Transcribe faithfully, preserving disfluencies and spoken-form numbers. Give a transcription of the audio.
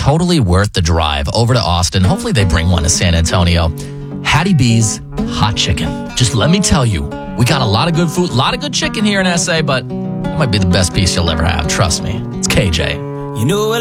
totally worth the drive over to Austin. Hopefully they bring one to San Antonio. Hattie B's Hot Chicken. Just let me tell you, we got a lot of good food, a lot of good chicken here in S A, but it might be the best piece you'll ever have. Trust me. It's K J. You know